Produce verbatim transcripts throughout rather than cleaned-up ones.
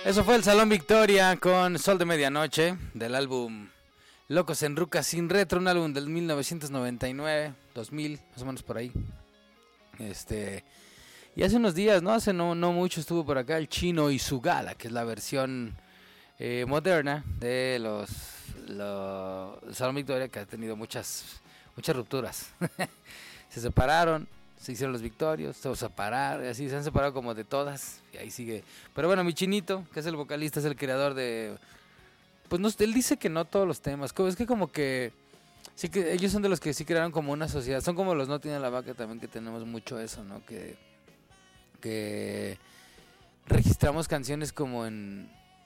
Eso fue el Salón Victoria con Sol de Medianoche del álbum Locos en Ruca Sin Retro, un álbum del mil novecientos noventa y nueve, dos mil, más o menos por ahí. Este, y hace unos días, no hace no, no mucho, estuvo por acá el Chino y su Gala, que es la versión eh, moderna de los, los el Salón Victoria, que ha tenido muchas muchas rupturas. Se separaron. Se hicieron los Victorios, se separaron, así se han separado como de todas, y ahí sigue. Pero bueno, mi Chinito, que es el vocalista, es el creador de... Pues no, él dice que no todos los temas, es que como que... Sí que ellos son de los que sí crearon como una sociedad, son como los No Tiene la Vaca también, que tenemos mucho eso, ¿no? Que, que registramos canciones como en,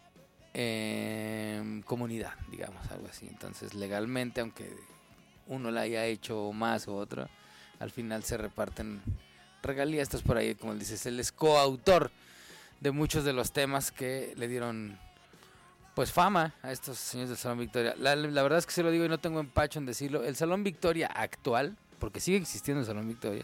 en comunidad, digamos, algo así. Entonces legalmente, aunque uno la haya hecho más u otro, al final se reparten regalías. Esto es por ahí, como dices, él es coautor de muchos de los temas que le dieron pues fama a estos señores del Salón Victoria. La, la verdad es que se lo digo y no tengo empacho en decirlo. El Salón Victoria actual, porque sigue existiendo el Salón Victoria,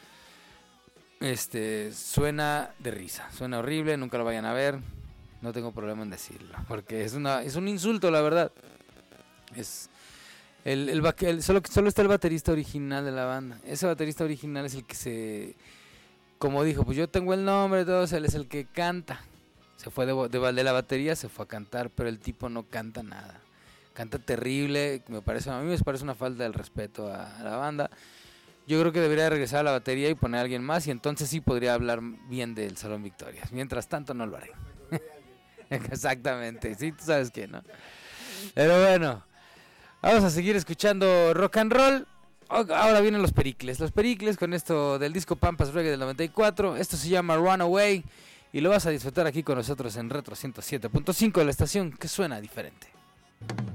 este suena de risa, suena horrible, nunca lo vayan a ver. No tengo problema en decirlo, porque es una es un insulto, la verdad. Es El, el, el, solo, solo está el baterista original de la banda. Ese baterista original es el que se... Como dijo, pues yo tengo el nombre, todos, él es el que canta. Se fue de, de, de la batería, se fue a cantar, pero el tipo no canta nada. Canta terrible, me parece, a mí me parece una falta de respeto a, a la banda. Yo creo que debería regresar a la batería y poner a alguien más, y entonces sí podría hablar bien del Salón Victoria. Mientras tanto no lo haré. Exactamente, sí, tú sabes quién, ¿no? Pero bueno... Vamos a seguir escuchando rock and roll. Ahora vienen los Pericles. Los Pericles con esto del disco Pampas Reggae del noventa y cuatro. Esto se llama Runaway. Y lo vas a disfrutar aquí con nosotros en Retro ciento siete punto cinco de la estación que suena diferente.